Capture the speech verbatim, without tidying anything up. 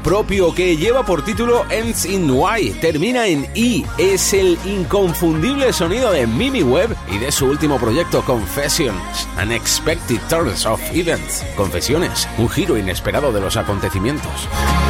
propio que lleva por título Ends in Y, termina en I. Es el inconfundible sonido de Mimi Webb y de su último proyecto Confessions, Unexpected Turns of Events. Confesiones, un giro inesperado de los acontecimientos.